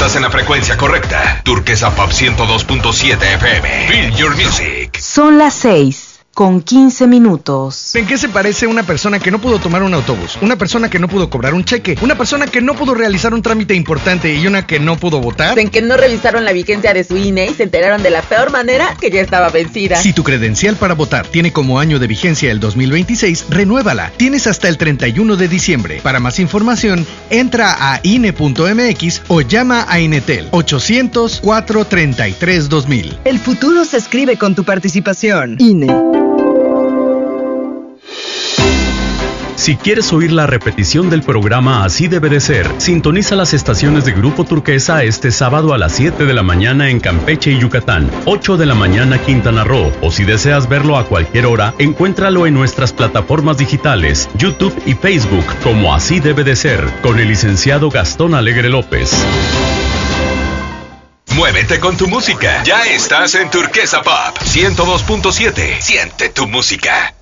Estás en la frecuencia correcta. Turquesa Pop 102.7 FM. Feel your music. Son las 6:15. ¿En qué se parece una persona que no pudo tomar un autobús? Una persona que no pudo cobrar un cheque, una persona que no pudo realizar un trámite importante y una que no pudo votar. En que no revisaron la vigencia de su INE y se enteraron de la peor manera que ya estaba vencida. Si tu credencial para votar tiene como año de vigencia el 2026, renuévala. Tienes hasta el 31 de diciembre. Para más información, entra a INE.mx o llama a Inetel 800-433-2000. El futuro se escribe con tu participación. INE. Si quieres oír la repetición del programa Así Debe de Ser, sintoniza las estaciones de Grupo Turquesa este sábado a las 7 de la mañana en Campeche y Yucatán, 8 de la mañana Quintana Roo, o si deseas verlo a cualquier hora, encuéntralo en nuestras plataformas digitales, YouTube y Facebook, como Así Debe de Ser, con el licenciado Gastón Alegre López. Muévete con tu música. Ya estás en Turquesa Pop 102.7. Siente tu música.